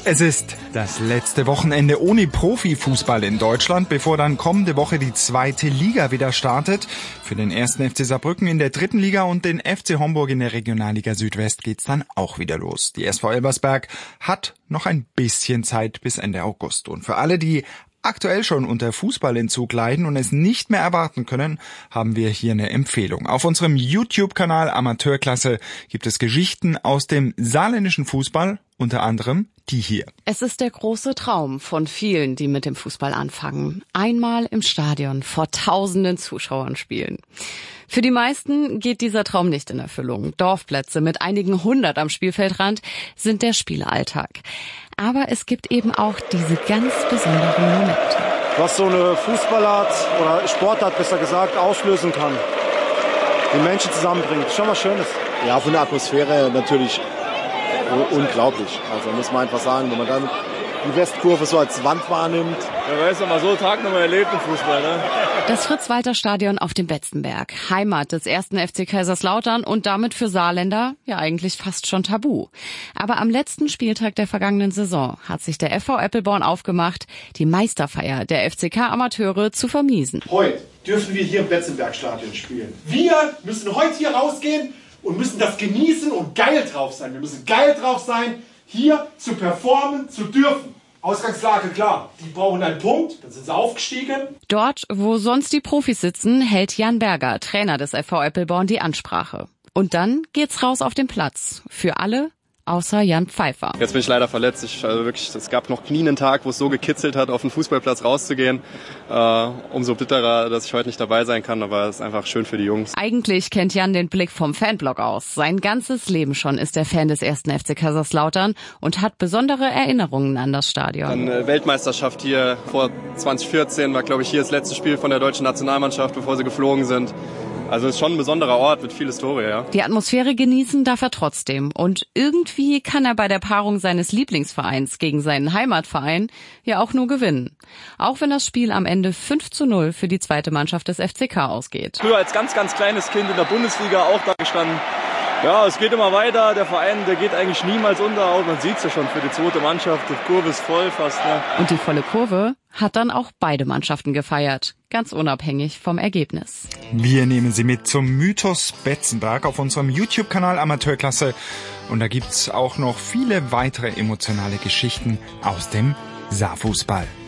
Es ist das letzte Wochenende ohne Profifußball in Deutschland, bevor dann kommende Woche die zweite Liga wieder startet. Für den 1. FC Saarbrücken in der 3. Liga und den FC Homburg in der Regionalliga Südwest geht's dann auch wieder los. Die SV Elversberg hat noch ein bisschen Zeit bis Ende August. Und für alle, die aktuell schon unter Fußballentzug leiden und es nicht mehr erwarten können, haben wir hier eine Empfehlung. Auf unserem YouTube-Kanal Amateurklasse gibt es Geschichten aus dem saarländischen Fußball, unter anderem die hier. Es ist der große Traum von vielen, die mit dem Fußball anfangen. Einmal im Stadion vor tausenden Zuschauern spielen. Für die meisten geht dieser Traum nicht in Erfüllung. Dorfplätze mit einigen hundert am Spielfeldrand sind der Spielalltag. Aber es gibt eben auch diese ganz besonderen Momente. Was so eine Fußballart oder Sportart besser gesagt auslösen kann, die Menschen zusammenbringt, schon was Schönes. Ja, von der Atmosphäre natürlich unglaublich. Also muss man einfach sagen, wenn man dann die Westkurve so als Wand wahrnimmt. Wer weiß, wenn man so einen Tag nochmal erlebt im Fußball, ne? Das Fritz-Walter-Stadion auf dem Betzenberg, Heimat des 1. FC Kaiserslautern und damit für Saarländer ja eigentlich fast schon tabu. Aber am letzten Spieltag der vergangenen Saison hat sich der FV Eppelborn aufgemacht, die Meisterfeier der FCK-Amateure zu vermiesen. Heute dürfen wir hier im Betzenberg-Stadion spielen. Wir müssen heute hier rausgehen und müssen das genießen und geil drauf sein. Wir müssen geil drauf sein, hier zu performen, zu dürfen. Ausgangslage klar, die brauchen einen Punkt, dann sind sie aufgestiegen. Dort, wo sonst die Profis sitzen, hält Jan Berger, Trainer des FV Eppelborn, die Ansprache. Und dann geht's raus auf den Platz. Für alle außer Jan Pfeiffer. Jetzt bin ich leider verletzt. Es gab noch nie einen Tag, wo es so gekitzelt hat, auf den Fußballplatz rauszugehen. Umso bitterer, dass ich heute nicht dabei sein kann, aber es ist einfach schön für die Jungs. Eigentlich kennt Jan den Blick vom Fanblock aus. Sein ganzes Leben schon ist er Fan des 1. FC Kaiserslautern und hat besondere Erinnerungen an das Stadion. Eine Weltmeisterschaft hier vor 2014 war, glaube ich, hier das letzte Spiel von der deutschen Nationalmannschaft, bevor sie geflogen sind. Also es ist schon ein besonderer Ort mit viel Historie, ja. Die Atmosphäre genießen darf er trotzdem. Und irgendwie kann er bei der Paarung seines Lieblingsvereins gegen seinen Heimatverein ja auch nur gewinnen. Auch wenn das Spiel am Ende 5:0 für die zweite Mannschaft des FCK ausgeht. Früher als ganz, ganz kleines Kind in der Bundesliga auch da gestanden. Ja, es geht immer weiter. Der Verein, der geht eigentlich niemals unter. Auch man sieht es ja schon für die zweite Mannschaft. Die Kurve ist voll fast. Ne? Und die volle Kurve hat dann auch beide Mannschaften gefeiert. Ganz unabhängig vom Ergebnis. Wir nehmen Sie mit zum Mythos Betzenberg auf unserem YouTube-Kanal Amateurklasse. Und da gibt's auch noch viele weitere emotionale Geschichten aus dem Saarfußball.